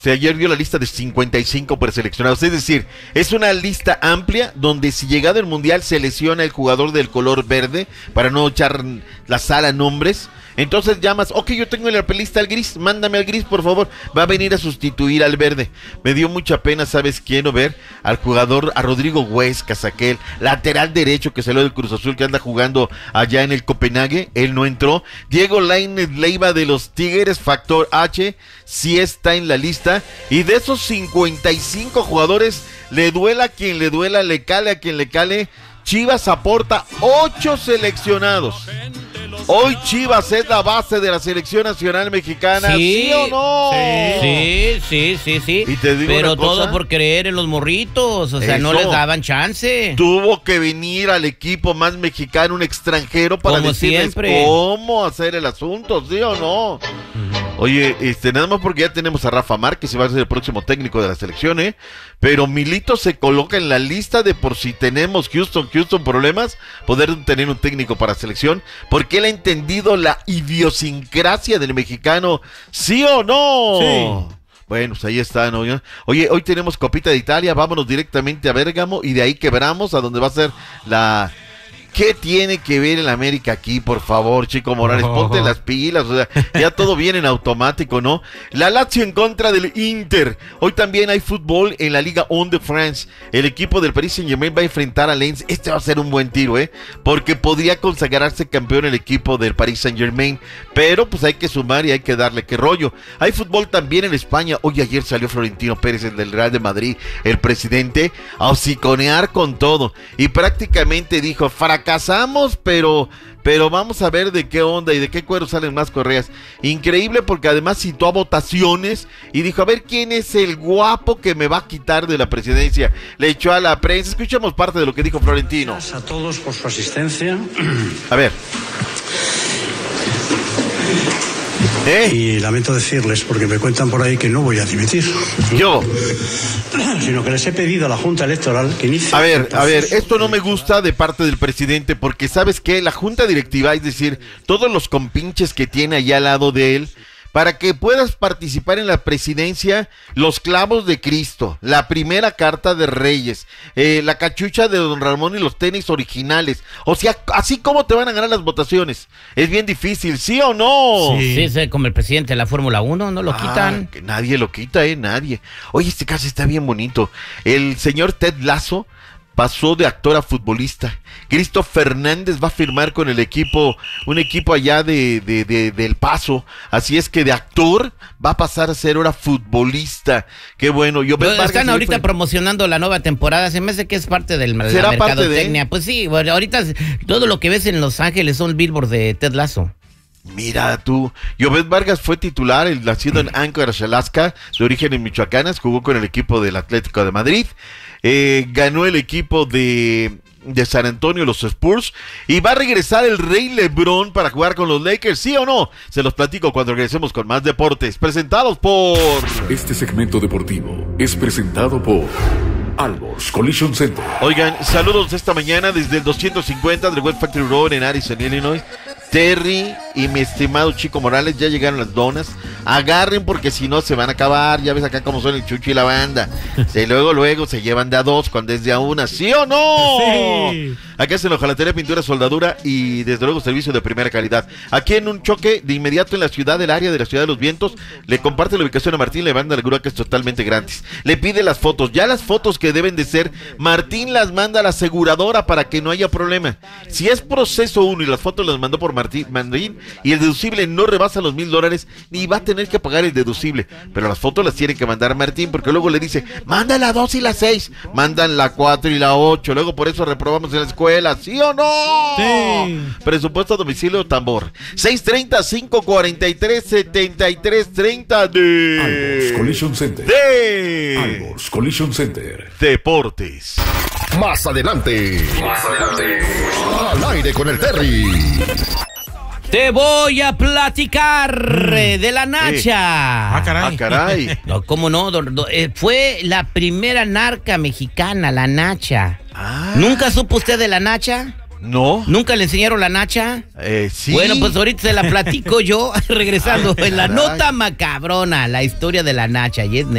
Ayer dio la lista de 55 preseleccionados, es decir, es una lista amplia donde si llegado el Mundial se lesiona el jugador del color verde, para no echar la sala a nombres, entonces llamas, ok, yo tengo en la lista al gris, mándame al gris por favor, va a venir a sustituir al verde. Me dio mucha pena, ¿sabes quién? Ver al jugador, a Rodrigo Huescas, aquel lateral derecho que salió del Cruz Azul, que anda jugando allá en el Copenhague, él no entró. Diego Lainez Leiva de los Tigres, factor H, sí está en la lista, y de esos 55 jugadores, le duela a quien le duela, le cale a quien le cale, Chivas aporta 8 seleccionados. Hoy Chivas es la base de la selección nacional mexicana, ¿sí o no? Sí. Y te digo pero una cosa, todo por creer en los morritos, o sea, no les daban chance. Tuvo que venir al equipo más mexicano un extranjero para como decirles siempre cómo hacer el asunto, ¿sí o no? Oye, nada más porque ya tenemos a Rafa Márquez y va a ser el próximo técnico de la selección, pero Milito se coloca en la lista de por si tenemos Houston problemas, poder tener un técnico para selección, porque él ha entendido la idiosincrasia del mexicano, ¿sí o no? Sí. Bueno, pues ahí está, ¿no? Oye, hoy tenemos Copita de Italia, vámonos directamente a Bérgamo y de ahí quebramos a donde va a ser la... ¿Qué tiene que ver el América aquí, por favor, Chico Morales? Ponte las pilas, o sea, ya todo viene en automático, ¿no? La Lazio en contra del Inter. Hoy también hay fútbol en la Liga 1 de France. El equipo del Paris Saint-Germain va a enfrentar a Lens. Este va a ser un buen tiro, porque podría consagrarse campeón el equipo del Paris Saint-Germain. Pero pues hay que sumar y hay que darle qué rollo. Hay fútbol también en España. Hoy ayer salió Florentino Pérez, el del Real de Madrid, el presidente, a hociconear con todo. Y prácticamente dijo, fracasamos, pero vamos a ver de qué onda y de qué cuero salen más correas. Increíble, porque además citó a votaciones y dijo, a ver quién es el guapo que me va a quitar de la presidencia. Le echó a la prensa. Escuchemos parte de lo que dijo Florentino. Gracias a todos por su asistencia. A ver. Y lamento decirles, porque me cuentan por ahí que no voy a dimitir. Yo. Sino que les he pedido a la Junta Electoral que inicie... A ver, esto no me gusta de parte del presidente, porque ¿sabes qué? La Junta Directiva, es decir, todos los compinches que tiene allá al lado de él, para que puedas participar en la presidencia, los clavos de Cristo, la primera carta de Reyes, la cachucha de Don Ramón y los tenis originales. O sea, así como te van a ganar las votaciones. Es bien difícil, ¿sí o no? Sí, como el presidente de la Fórmula 1, no lo quitan. Que nadie lo quita, nadie. Oye, este caso está bien bonito. El señor Ted Lasso pasó de actor a futbolista. Cristo Fernández va a firmar con el equipo, un equipo allá del Paso. Así es que de actor va a pasar a ser ahora futbolista. Qué bueno. Están ahorita promocionando la nueva temporada. Se me hace que es parte del mercadotecnia. Pues sí, bueno, ahorita todo lo que ves en Los Ángeles son billboards de Ted Lasso. Mira tú, Yobet Vargas fue titular, nacido en Anchorage, Alaska, de origen michoacanas, jugó con el equipo del Atlético de Madrid, ganó el equipo de San Antonio, los Spurs, y va a regresar el Rey LeBron para jugar con los Lakers, ¿sí o no? Se los platico cuando regresemos con más deportes, presentados por... Este segmento deportivo es presentado por Alborz Collision Center. Oigan, saludos esta mañana desde el 250 del West Factory Road en Addison, Illinois. Terry y mi estimado Chico Morales, ya llegaron las donas. Agarren, porque si no se van a acabar. Ya ves acá cómo son el Chucho y la banda. Luego se llevan de a dos cuando es de a una, ¿sí o no? Sí. Acá es en hojalatería, pintura, soldadura y desde luego servicio de primera calidad. Aquí en un choque de inmediato en la ciudad del área de la Ciudad de los Vientos, le comparte la ubicación a Martín, le manda la grúa que es totalmente gratis. Le pide las fotos, ya las fotos que deben de ser, Martín las manda a la aseguradora para que no haya problema. Si es proceso 1 y las fotos las mandó por Martín y el deducible no rebasa los $1,000, ni va a tener que pagar el deducible, pero las fotos las tiene que mandar Martín, porque luego le dice, manda la 2 y la 6, mandan la 4 y la 8, luego por eso reprobamos en la escuela, ¿sí o no? Sí. Presupuesto a domicilio tambor 630-543-7330 de Alborz Collision Center. Alborz Collision Center. Deportes. Más adelante. Al aire con el Terry. Te voy a platicar de la Nacha. Ah, caray. Ah, caray. No, ¿cómo no? Fue la primera narca mexicana, la Nacha. Ah. ¿Nunca supo usted de la Nacha? No. ¿Nunca le enseñaron la nacha? Sí. Bueno, pues ahorita se la platico yo, regresando en la nota macabrona, la historia de la nacha. Y es